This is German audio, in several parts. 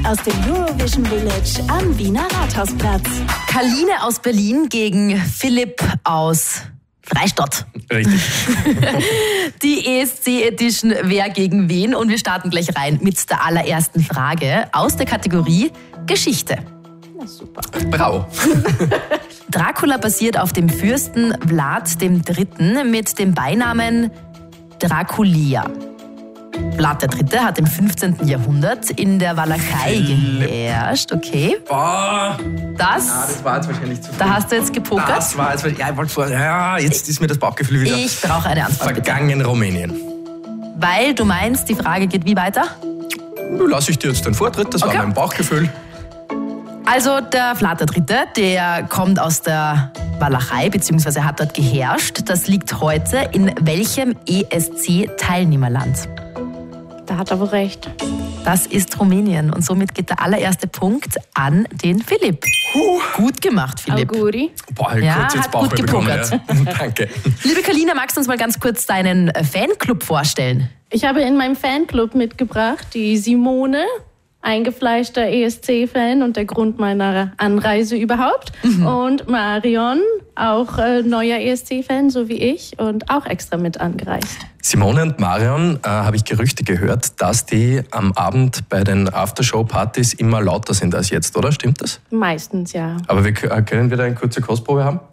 aus dem Eurovision Village am Wiener Rathausplatz. Kaline aus Berlin gegen Philipp aus Freistadt. Richtig. Die ESC-Edition Wer gegen wen? Und wir starten gleich rein mit der allerersten Frage aus der Kategorie Geschichte. Na super. Brau. Dracula basiert auf dem Fürsten Vlad III. Mit dem Beinamen Draculia. Vlad III. hat im 15. Jahrhundert in der Walachei geherrscht. Okay. Boah. Das war jetzt wahrscheinlich zu viel. Da hast du jetzt gepokert? Das war jetzt jetzt ist mir das Bauchgefühl wieder. Ich brauche eine Antwort, bitte. Vergangen Rumänien. Weil du meinst, die Frage geht wie weiter? Lass ich dir jetzt den Vortritt, das war mein Bauchgefühl. Also der Vlad III., der kommt aus der Walachei, beziehungsweise hat dort geherrscht. Das liegt heute in welchem ESC-Teilnehmerland? Da hat er wohl recht. Das ist Rumänien und somit geht der allererste Punkt an den Philipp. Gut gemacht, Philipp. Auguri. Boah, Ja, kurz jetzt hat gut Bauchweh bekommen. gepokert. Ja. Danke. Liebe Kalina, magst du uns mal ganz kurz deinen Fanclub vorstellen? Ich habe in meinem Fanclub mitgebracht die Simone, eingefleischter ESC-Fan und der Grund meiner Anreise überhaupt. Und Marion, auch neuer ESC-Fan, so wie ich, und auch extra mit angereist. Simone und Marion, habe ich Gerüchte gehört, dass die am Abend bei den Aftershow-Partys immer lauter sind als jetzt, oder? Stimmt das? Meistens, ja. Aber können wir da eine kurze Kostprobe haben?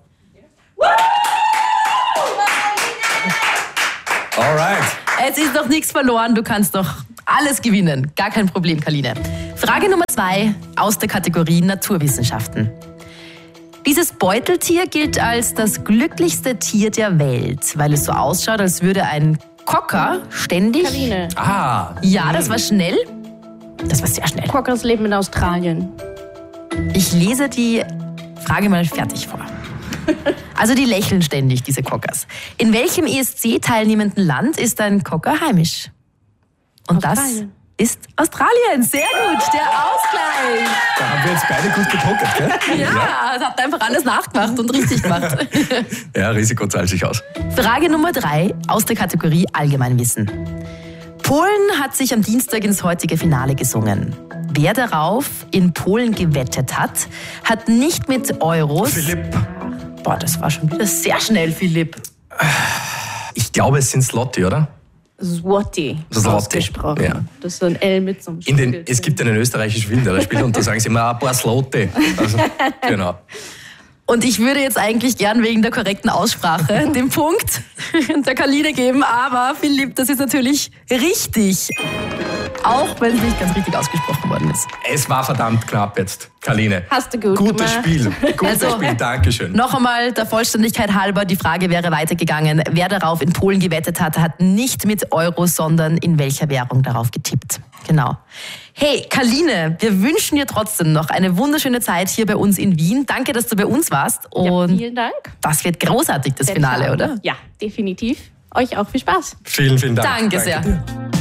Alright. Es ist noch nichts verloren, du kannst noch alles gewinnen. Gar kein Problem, Kaline. Frage Nummer 2 aus der Kategorie Naturwissenschaften. Dieses Beuteltier gilt als das glücklichste Tier der Welt, weil es so ausschaut, als würde ein Kocker ständig... Kaline. Ja, das war schnell. Das war sehr schnell. Kockers leben in Australien. Ich lese die Frage mal fertig vor. Also die lächeln ständig, diese Kockers. In welchem ESC-teilnehmenden Land ist ein Kocker heimisch? Und Australien. Das ist Australien. Sehr gut, der Ausgleich. Da haben wir jetzt beide gut gepokert, gell? Ja, es hat einfach alles nachgemacht und richtig gemacht. Ja, Risiko zahlt sich aus. Frage Nummer 3 aus der Kategorie Allgemeinwissen. Polen hat sich am Dienstag ins heutige Finale gesungen. Wer darauf in Polen gewettet hat, hat nicht mit Euros... Philipp. Boah, das war schon wieder sehr schnell, Philipp. Ich glaube, es sind Slotty, oder? Złoty ausgesprochen. Ja. Das ist so ein L mit so einem Es gibt einen österreichischen Film, der da spielt und da sagen sie immer ein paar Slotte. Also, genau. Und ich würde jetzt eigentlich gern wegen der korrekten Aussprache den Punkt der Kaline geben, aber Philipp, das ist natürlich richtig. Auch wenn es nicht ganz richtig ausgesprochen worden ist. Es war verdammt knapp jetzt, Kaline. Hast du gut Gutes gemacht. Spiel. Gutes Also, Spiel, Dankeschön. Noch einmal der Vollständigkeit halber, die Frage wäre weitergegangen. Wer darauf in Polen gewettet hat, hat nicht mit Euro, sondern in welcher Währung darauf getippt. Genau. Hey, Kaline, wir wünschen dir trotzdem noch eine wunderschöne Zeit hier bei uns in Wien. Danke, dass du bei uns warst. Und Ja, vielen Dank. das wird großartig, das Finale, oder? Ja, definitiv. Euch auch viel Spaß. Vielen, vielen Dank. Danke sehr. dir.